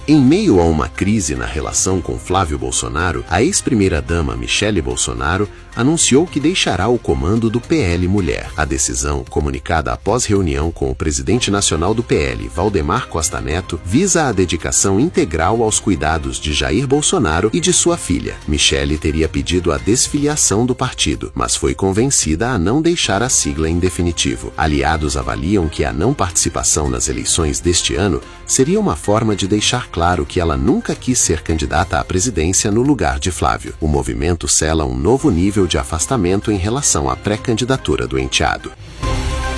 Em meio a uma crise na relação com Flávio Bolsonaro, a ex-primeira-dama Michele Bolsonaro anunciou que deixará o comando do PL Mulher. A decisão, comunicada após reunião com o presidente nacional do PL, Valdemar Costa Neto, visa a dedicação integral aos cuidados de Jair Bolsonaro e de sua filha. Michele teria pedido a desfiliação do partido, mas foi convencida a não deixar a sigla em definitivo. Aliados avaliam que a não participação nas eleições deste ano seria uma forma de deixar claro que ela nunca quis ser candidata à presidência no lugar de Flávio. O movimento sela um novo nível de afastamento em relação à pré-candidatura do enteado.